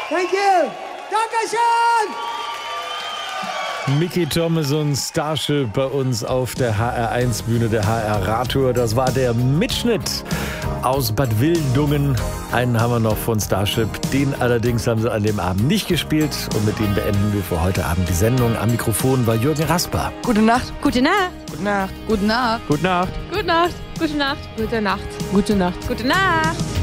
Thank you. Dankeschön. Mickey Thomas und Starship bei uns auf der HR1-Bühne der HR-Radtour. Das war der Mitschnitt aus Bad Wildungen. Einen haben wir noch von Starship. Den allerdings haben sie an dem Abend nicht gespielt. Und mit dem beenden wir für heute Abend die Sendung. Am Mikrofon war Jürgen Rasper. Gute Nacht. Gute Nacht. Gute Nacht. Gute Nacht. Gute Nacht. Gute Nacht. Gute Nacht. Gute Nacht. Gute Nacht. Gute Nacht.